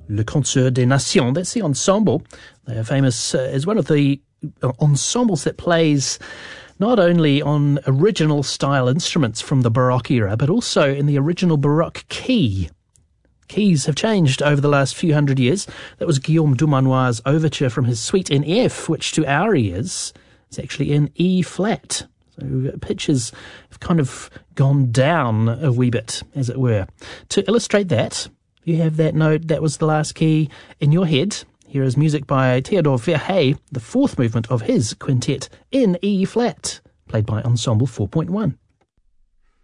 Le Concert des Nations. That's the ensemble. They are famous as one of the ensembles that plays not only on original style instruments from the Baroque era, but also in the original Baroque key. Keys have changed over the last few hundred years. That was Guillaume Dumanoir's overture from his suite in F, which to our ears is actually in E flat. So pitches have kind of gone down a wee bit, as it were. To illustrate that, you have that note, that was the last key in your head. Here is music by Theodore Verhey, the fourth movement of his quintet in E flat, played by Ensemble 4.1.